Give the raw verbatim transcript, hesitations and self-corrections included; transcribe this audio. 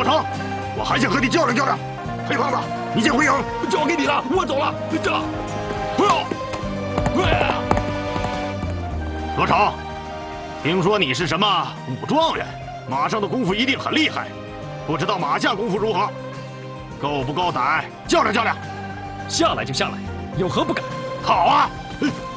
老程，我还想和你较量较量。黑胖子，你先回营， 交给你了，我走了。这，不要！ 罗成，听说你是什么武状元，马上的功夫一定很厉害，不知道马下功夫如何？够不够胆？较量较量！ 下来就下来，有何不敢？ 好啊！